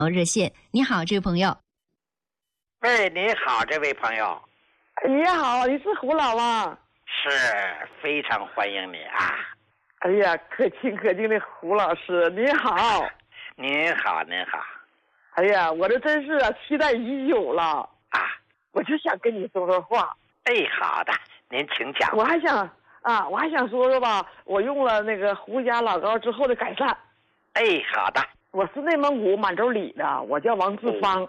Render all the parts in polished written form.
热线。你好，这位朋友。 喂，你好，这位朋友。 你好，你是胡老啊？ 是，非常欢迎你啊！ 哎呀，可亲可敬的胡老师，您好。 您好，您好。 哎呀，我这真是期待已久了啊！ 我就想跟你说说话。 哎，好的，您请讲。 我还想说说吧，我用了那个胡家老膏之后的改善。 哎，好的。 我是内蒙古满洲里的，我叫王志芳。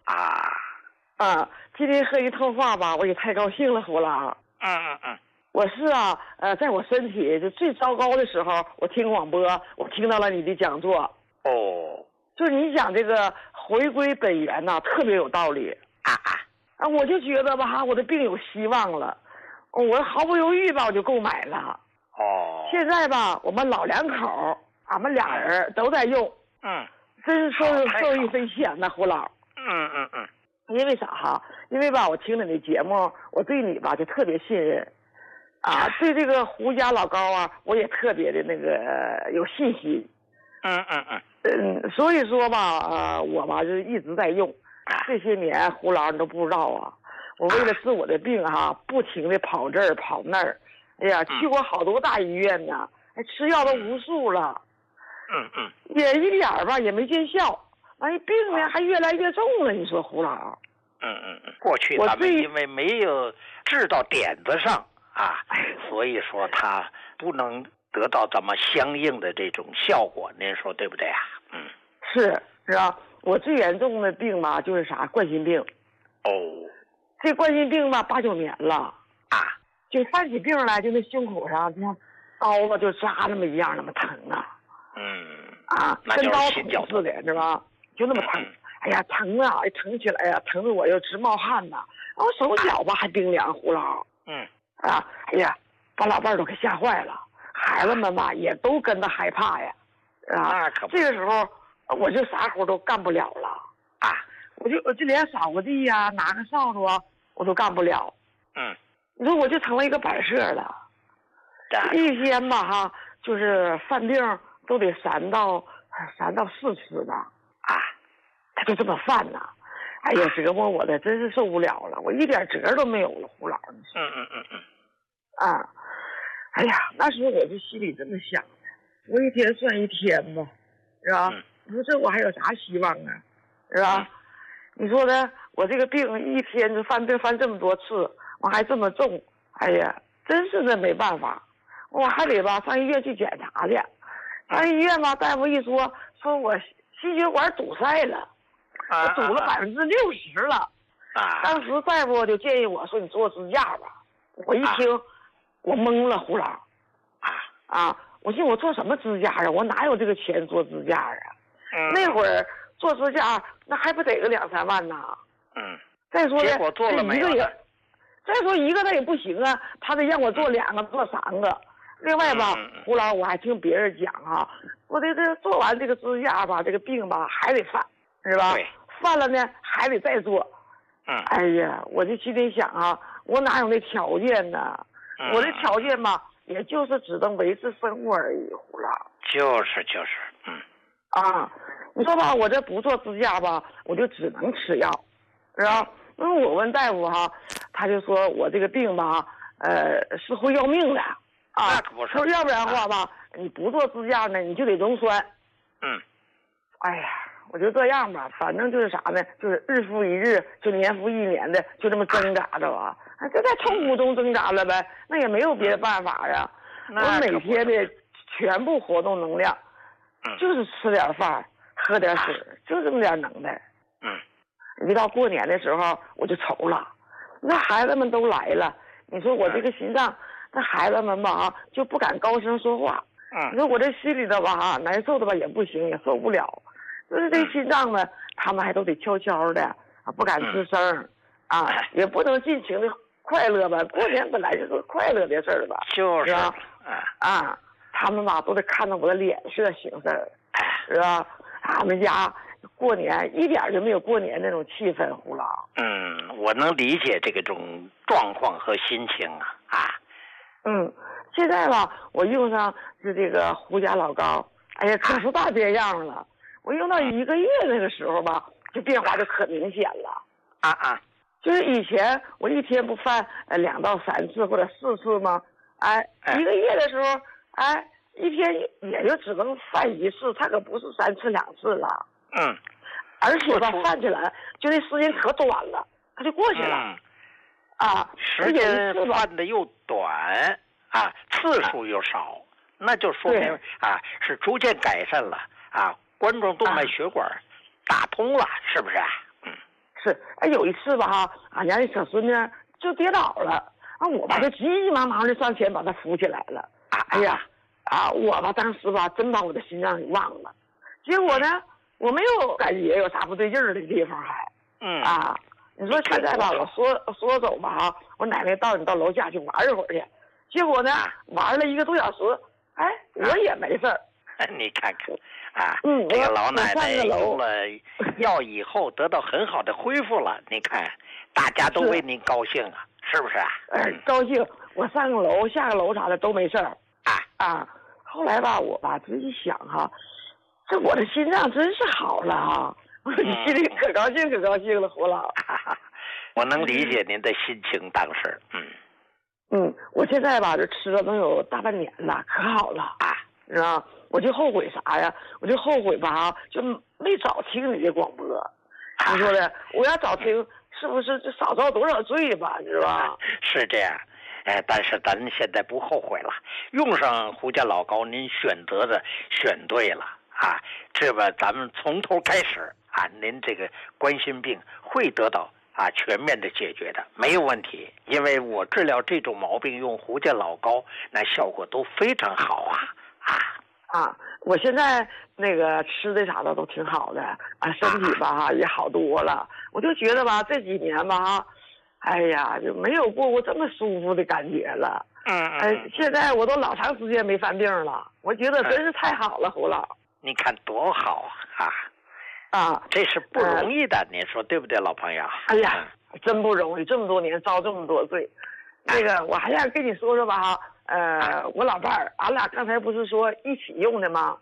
今天和你通话吧，我也太高兴了，胡老。我是在我身体就最糟糕的时候，我听广播，我听到了你的讲座。就是你讲这个回归本源呐，特别有道理。我就觉得吧，我的病有希望了，我毫不犹豫吧，我就购买了。现在吧，我们老两口，俺们俩人都在用。真是受益匪浅呐，胡老。因为啥哈？因为吧，我听了你的节目，我对你吧就特别信任。对这个胡家老膏啊，我也特别的那个有信心。所以说吧，我吧就一直在用。这些年，胡老你都不知道啊，我为了治我的病哈，不停的跑这儿跑那儿。哎呀，去过好多大医院呢，吃药都无数了。也一点吧也没见效，完病呢还越来越重了。你说胡老？ 过去咱们因为没有治到点子上所以说他不能得到这么相应的这种效果，您说对不对啊？ 是吧？我最严重的病吧就是啥冠心病。这冠心病吧8、9年了就犯起病来，就那胸口上就像刀子就扎那么一样，那么疼跟刀捅似的，是吧？就那么疼。哎呀，疼啊！疼起来呀，疼得我又直冒汗呐。我手脚吧还冰凉，胡老。哎呀，把老伴儿都给吓坏了，孩子们吧也都跟着害怕呀。这个时候我就啥活都干不了了我就连扫个地呀，拿个扫帚我都干不了。你说我就成了一个摆设了。一天吧就是犯病都得3到4次吧他就这么犯呐。哎呀，折磨我的真是受不了了，我一点辙都没有了，胡老。哎呀，那时候我就心里这么想的，我一天算一天吧，是吧？你说这我还有啥希望啊，是吧？你说的我这个病一天就犯病犯这么多次，我还这么重，哎呀，真是的没办法，我还得吧上医院去检查去。上医院吧，大夫一说我心血管堵塞了，我堵了60%了。当时大夫就建议我说你做支架吧。我一听我懵了，胡老。我寻思我做什么支架我哪有这个钱做支架那会儿做支架那还不得个2、3万呢。再说结果做了没有？ 再说一个那也不行他得让我做2个做3个。另外吧，胡老我还听别人讲我这做完这个支架吧，这个病吧还得犯，是吧？犯了呢还得再做。哎呀，我就心里想我哪有那条件呢？我这条件吧，也就是只能维持生活而已，胡老。 就是你说吧，我这不做支架吧，我就只能吃药，是吧？那我问大夫他就说我这个病吧，是会要命的那可不是。 说要不然的话吧，你不做支架呢，你就得溶栓。哎呀，我就这样吧，反正就是啥呢，就是日复一日，就年复一年的，就这么挣扎着就在痛苦中挣扎了呗，那也没有别的办法呀。我每天的全部活动能量，就是吃点饭，喝点水，就这么点能耐。一到过年的时候，我就愁了，那孩子们都来了，你说我这个心脏，那孩子们吧就不敢高声说话。你说我这心里的吧难受的吧也不行，也受不了。就是这心脏呢，他们还都得悄悄的不敢吱声也不能尽情的快乐吧。过年本来就是快乐的事儿吧， 就是他们吧都得看着我的脸色行事是吧？他们家过年一点就没有过年那种气氛，胡老。 我能理解这种状况和心情现在吧，我用上是这个胡家老膏，哎呀，可是大变样了。 我用到1个月那个时候吧，这变化就可明显了。就是以前我一天不犯2到3次或者4次吗？1个月的时候，一天也就只能犯1次，它可不是3次2次了。而且吧，犯起来就那时间可短了，它就过去了。 时间犯的又短次数又少，那就说明是逐渐改善了冠状动脉血管打通了，是不是？ 是。有一次吧俺家那小孙女就跌倒了，我吧就急急忙忙的上前把她扶起来了。我吧当时吧真把我的心脏给忘了，结果呢我没有感觉有啥不对劲儿的地方还。你说现在吧我说走吧我奶奶到楼下去玩一会儿去，结果呢玩了1个多小时，我也没事儿。 你看看这个老奶奶用了药以后得到很好的恢复了，你看大家都为您高兴是不是高兴。我上个楼下个楼啥的都没事儿后来吧我吧仔细想这我的心脏真是好了我心里可高兴了，胡老。 我能理解您的心情当时。 我现在吧就吃了能有大半年了，可好了是吧？我就后悔啥呀？我就后悔吧就没早听你的广播。你说的，我要早听，是不是就少遭多少罪吧？是吧？ 是这样。但是咱现在不后悔了，用上胡家老高，您选对了这吧咱们从头开始您这个冠心病会得到全面的解决的，没有问题。因为我治疗这种毛病用胡家老高，那效果都非常好我现在那个吃的啥的都挺好的身体吧也好多了。我就觉得吧这几年吧就没有过这么舒服的感觉了。现在我都老长时间没犯病了，我觉得真是太好了，胡老。 你看多好这是不容易的，你说对不对，老朋友？ 真不容易，这么多年遭这么多罪。那个我还想跟你说说吧我老伴儿，俺俩刚才不是说一起用的吗？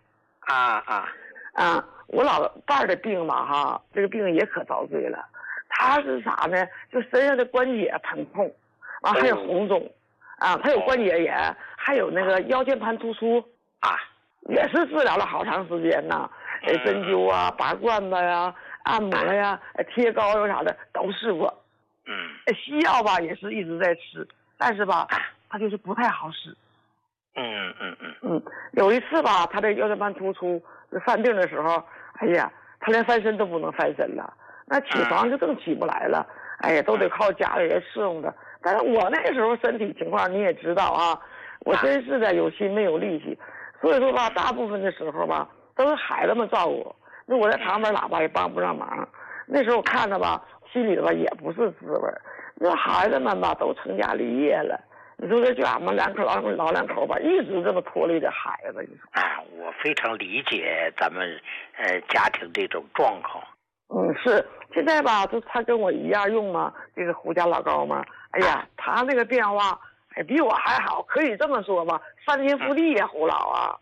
我老伴儿的病吧这个病也可遭罪了。他是啥呢？就身上的关节疼痛，还有红肿他有关节炎，还有那个腰间盘突出也是治疗了好长时间呢。针灸拔罐子呀、按摩呀、贴膏药啥的都试过。西药吧也是一直在吃，但是吧它就是不太好使。有一次吧他的腰间盘突出犯病的时候，他连翻身都不能翻身了，那起床就更起不来了，都得靠家里人伺候着。但是我那个时候身体情况你也知道我真是的有心没有力气，所以说吧大部分的时候吧都是孩子们照顾，那我在旁边喇叭也帮不上忙。那时候看着吧心里吧也不是滋味，那孩子们吧都成家立业了，你说这就俺们老两口吧一直这么拖累着孩子。你说我非常理解咱们家庭这种状况。 是现在吧就他跟我一样用嘛这个胡家老高嘛，他那个变化比我还好，可以这么说吧，翻天覆地呀，胡老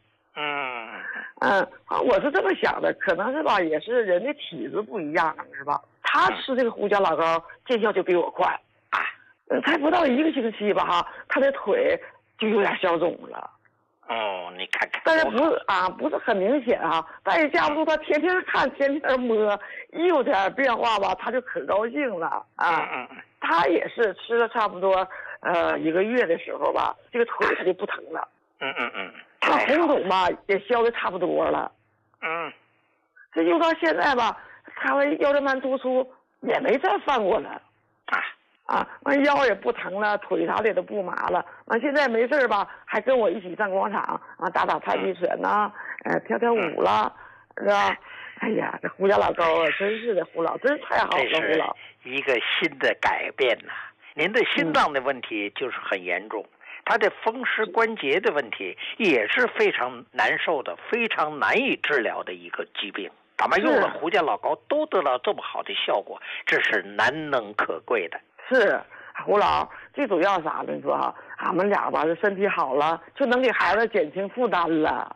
我是这么想的，可能是吧也是人的体质不一样是吧？他吃这个胡家老高见效就比我快才不到1个星期吧他的腿就有点消肿了。 你看看， 但是不是很明显但是架不住他天天看天天摸，一有点变化吧他就可高兴了他也是吃了差不多1个月的时候吧这个腿他就不疼了。他红肿吧也消的差不多了。这用到现在吧他腰间盘突出也没再犯过了完腰也不疼了，腿啥的也都不麻了。完现在没事吧还跟我一起上广场打太极拳跳舞了，是吧？这胡家老高真是的，胡老真是太好了，胡老。 一个新的改变您的心脏的问题就是很严重，他的风湿关节的问题也是非常难受的，非常难以治疗的一个疾病。咱们用了胡家老高都得到这么好的效果，这是难能可贵的。 是胡老，最主要啥呢？你说俺们俩吧，这身体好了，就能给孩子减轻负担了。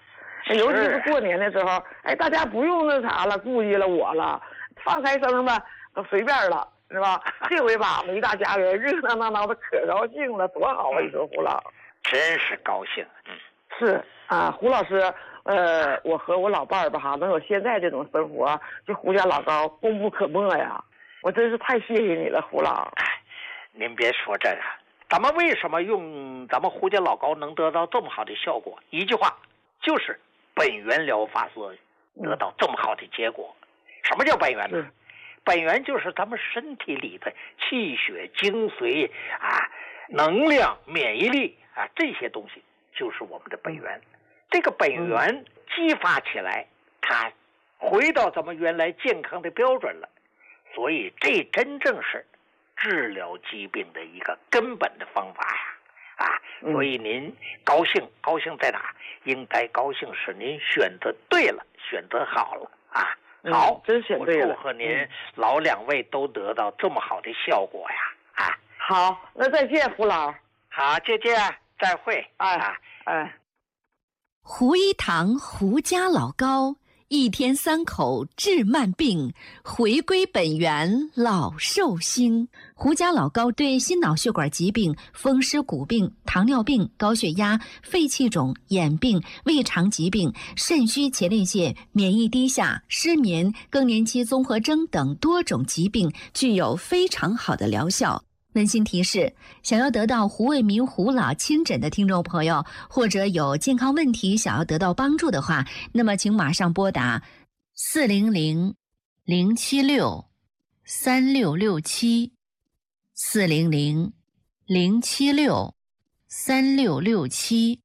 尤其是过年的时候，大家不用那啥了，顾忌了我了，放开声吧，都随便了，是吧？这回吧，我们一大家人热热闹闹的，可高兴了，多好啊！你说胡老， 真是高兴。 是啊，胡老师，我和我老伴儿吧哈，能有现在这种生活，就胡家老高功不可没呀！我真是太谢谢你了，胡老。 您别说这个，咱们为什么用咱们胡家老高能得到这么好的效果？一句话，就是本源疗法所得到这么好的结果。什么叫本源呢？本源就是咱们身体里的气血、精髓啊、能量、免疫力啊，这些东西就是我们的本源。这个本源激发起来，它回到咱们原来健康的标准了。所以这真正是治疗疾病的一个根本的方法呀！所以您高兴在哪？应该高兴是您选择对了，选择好了啊！好， 真选对了。 我祝贺您老两位都得到这么好的效果呀！ 好，那再见，胡老。 好，再见，再会。 胡一堂胡家老高，一天3口治慢病，回归本源老寿星。胡家老高对心脑血管疾病、风湿骨病、糖尿病、高血压、肺气肿、眼病、胃肠疾病、肾虚前列腺、免疫低下、失眠、更年期综合征等多种疾病具有非常好的疗效。温馨提示：想要得到胡卫民胡老亲诊的听众朋友，或者有健康问题想要得到帮助的话，那么请马上拨打400-076-3667 400-076-3667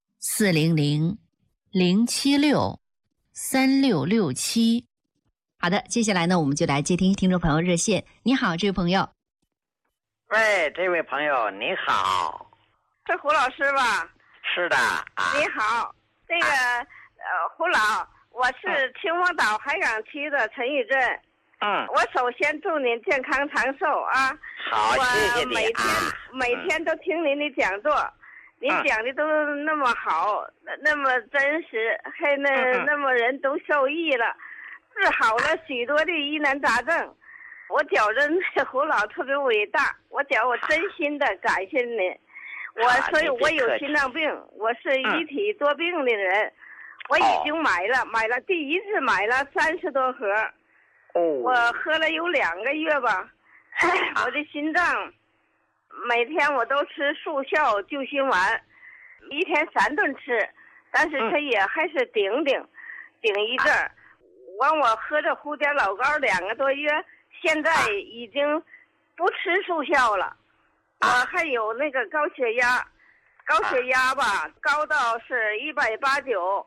400-076-3667。好的，接下来呢，我们就来接听听众朋友热线。你好，这位朋友。 喂，这位朋友你好， 是胡老师吧？ 是的你好，这个胡老，我是秦皇岛海港区的陈玉珍。我首先祝您健康长寿啊！ 好，谢谢你每天都听您的讲座，您讲的都那么好，那么真实，还那么人都受益了，治好了许多的疑难杂症。我觉着那胡老特别伟大，我真心的感谢您。所以我有心脏病，我是一体多病的人，我已经买了第一次买了30多盒，我喝了有2个月吧。我的心脏每天我都吃速效救心丸，一天3顿吃，但是它也还是顶一阵儿。完我喝着胡家老高2个多月。现在已经不吃速效了，我还有那个高血压吧，高到是189，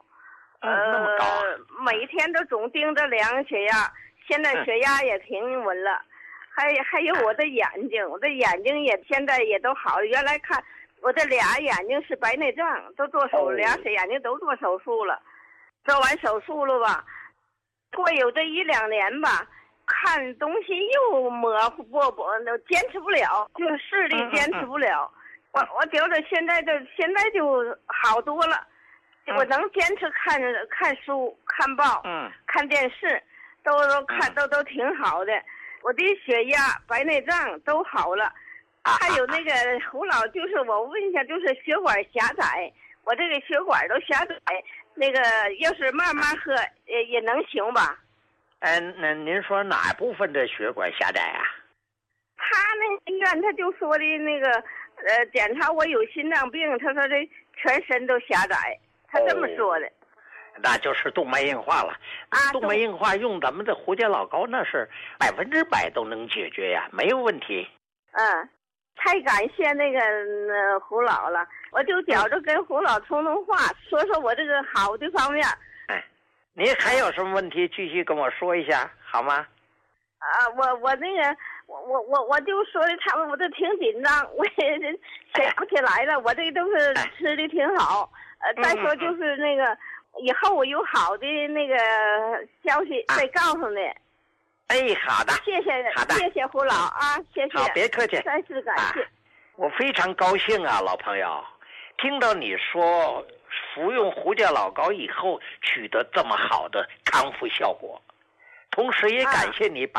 每天都总盯着量血压，现在血压也平稳了，还有我的眼睛也现在也都好了，原来看我这俩眼睛是白内障，都做手俩眼睛都做手术了，做完手术了吧，过有这1-2年吧。看东西又模糊坚持不了，就是视力坚持不了。我觉得现在就好多了，我能坚持看书、看报、看电视，都挺好的。我的血压、白内障都好了，还有那个胡老，就是我问一下，就是血管狭窄，我这个血管都狭窄，那个要是慢慢喝也能行吧？ 那您说哪部分的血管狭窄啊？ 他那医院他就说的那个检查我有心脏病，他说这全身都狭窄，他这么说的。 那就是动脉硬化了动脉硬化用咱们的胡家老高那是100%都能解决呀，没有问题。 太感谢那个胡老了，我就觉着跟胡老通话，说我这个好的方面。 您还有什么问题继续跟我说一下好吗？ 我那个我就说的我都挺紧张，我也想不起来了，我这个都是吃的挺好。再说就是那个以后我有好的那个消息再告诉你。 好的， 谢谢胡老啊，谢谢。 好，别客气， 再次感谢。 我非常高兴啊，老朋友，听到你说服用胡家老膏以后取得这么好的康复效果。同时也感谢你把